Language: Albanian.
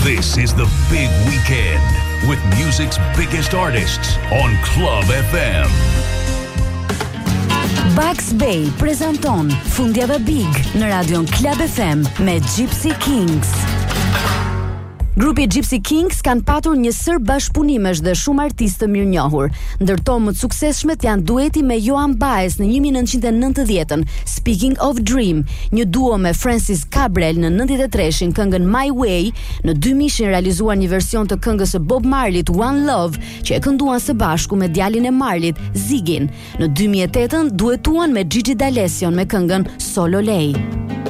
This is the big weekend with music's biggest artists on Club FM. Bugs Bay prezanton Fundjava Big në radion Club FM me Gypsy Kings. Grupi Gypsy Kings kanë patur një sër bashkëpunimesh dhe shumë artistë të mirënjohur. Ndërto më të suksesshmet janë dueti me Joan Baez në 1990-ën, Speaking of Dream, një duo me Francis Cabrel në 93-shin këngën My Way, në 2000-shin realizuar një version të këngës së Bob Marleyt One Love, që e kënduan së bashku me djalin e Marleyt, Ziggin. Në 2008-ën duetuan me Gigi D'Alession me këngën Solo Lei.